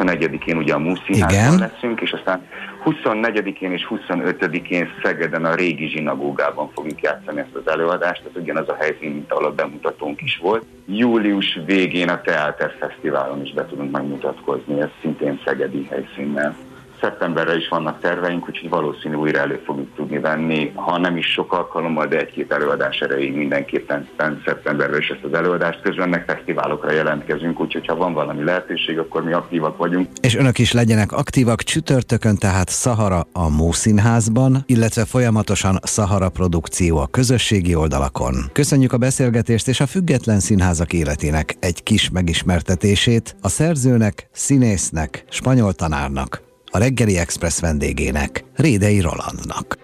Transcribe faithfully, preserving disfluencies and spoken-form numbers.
huszonegyedikén ugye a Múszínházban leszünk, és aztán huszonnegyedikén és huszonötödikén Szegeden a régi zsinagógában fogjuk játszani ezt az előadást, ez ugyanaz a helyszín, mint ahol a bemutatónk is volt. Július végén a Teáter Fesztiválon is be tudunk megmutatkozni, ez szintén szegedi helyszínnel. Szeptemberre is vannak terveink, úgyhogy valószínű újra elő fogjuk tudni venni, ha nem is sok alkalommal, de egy-két előadás erejéig mindenképpen szeptemberre is ezt az előadást. Közben meg fesztiválokra jelentkezünk, úgyhogy ha van valami lehetőség, akkor mi aktívak vagyunk. És önök is legyenek aktívak csütörtökön, tehát Szahara a Múszínházban, illetve folyamatosan Szahara produkció a közösségi oldalakon. Köszönjük a beszélgetést és a független színházak életének egy kis megismertetését a szerzőnek, színésznek, spanyol tanárnak, a Reggeli Express vendégének, Rédei Rolandnak.